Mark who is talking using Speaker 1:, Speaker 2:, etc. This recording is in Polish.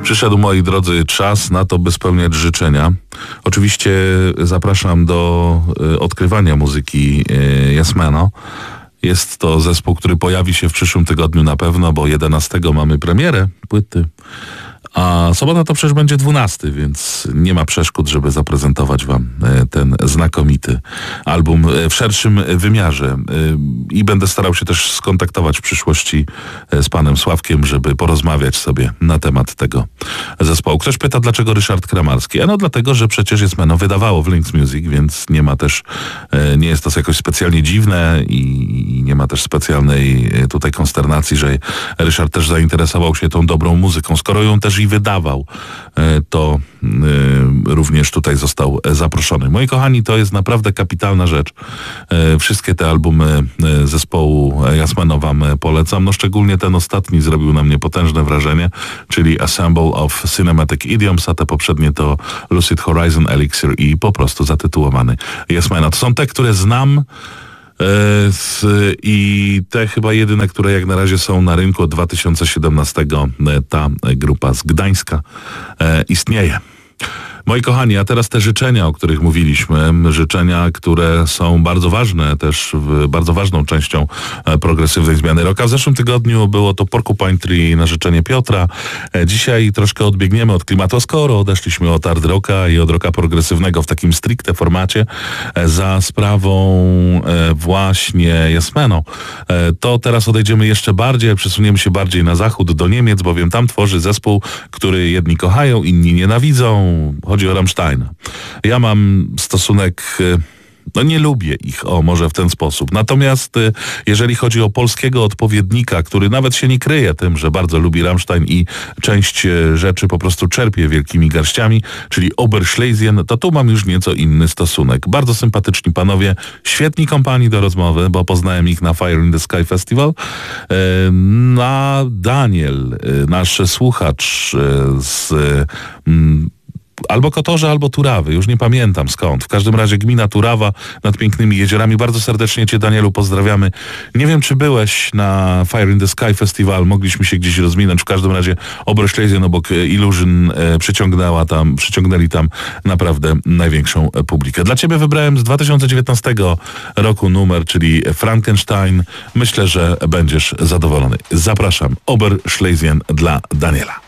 Speaker 1: Przyszedł, moi drodzy, czas na to, by spełniać życzenia. Oczywiście zapraszam do odkrywania muzyki Yesmeno. Jest to zespół, który pojawi się w przyszłym tygodniu na pewno, bo 11 mamy premierę płyty. A sobota to przecież będzie 12, więc nie ma przeszkód, żeby zaprezentować wam ten znakomity album w szerszym wymiarze. I będę starał się też skontaktować w przyszłości z panem Sławkiem, żeby porozmawiać sobie na temat tego zespołu. Ktoś pyta, dlaczego Ryszard Kramarski? No dlatego, że przecież Yesmeno wydawało w Lynx Music, więc nie ma też, nie jest to jakoś specjalnie dziwne i nie ma też specjalnej tutaj konsternacji, że Ryszard też zainteresował się tą dobrą muzyką. Skoro ją też i wydawał, to również tutaj został zaproszony. Moi kochani, to jest naprawdę kapitalna rzecz. Wszystkie te albumy zespołu Yesmeno wam polecam. No szczególnie ten ostatni zrobił na mnie potężne wrażenie, czyli Assemble of Cinematic Idioms, a te poprzednie to Lucid Horizon, Elixir i po prostu zatytułowany Yesmeno. To są te, które znam, i te chyba jedyne, które jak na razie są na rynku od 2017. Ta grupa z Gdańska istnieje. Moi kochani, a teraz te życzenia, o których mówiliśmy, życzenia, które są bardzo ważne, też bardzo ważną częścią progresywnej zmiany roku. W zeszłym tygodniu było to Porcupine Tree na życzenie Piotra. Dzisiaj troszkę odbiegniemy od klimatu, a skoro odeszliśmy od hard rocka i od rocka progresywnego w takim stricte formacie za sprawą właśnie Yesmeno, to teraz odejdziemy jeszcze bardziej, przesuniemy się bardziej na zachód, do Niemiec, bowiem tam tworzy zespół, który jedni kochają, inni nienawidzą. Chodzi o Rammstein. Ja mam stosunek, no nie lubię ich, może w ten sposób. Natomiast jeżeli chodzi o polskiego odpowiednika, który nawet się nie kryje tym, że bardzo lubi Rammstein i część rzeczy po prostu czerpie wielkimi garściami, czyli Oberschlesien, to tu mam już nieco inny stosunek. Bardzo sympatyczni panowie, świetni kompanii do rozmowy, bo poznałem ich na Fire in the Sky Festival. A Daniel, nasz słuchacz z albo Kotorza, albo Turawy, już nie pamiętam skąd. W każdym razie gmina Turawa nad pięknymi jeziorami. Bardzo serdecznie cię, Danielu, pozdrawiamy. Nie wiem, czy byłeś na Fire in the Sky Festival, mogliśmy się gdzieś rozminąć. W każdym razie Oberschlesien obok Illusion przyciągnęli tam naprawdę największą publikę. Dla ciebie wybrałem z 2019 roku numer, czyli Frankenstein. Myślę, że będziesz zadowolony. Zapraszam, Oberschlesien dla Daniela.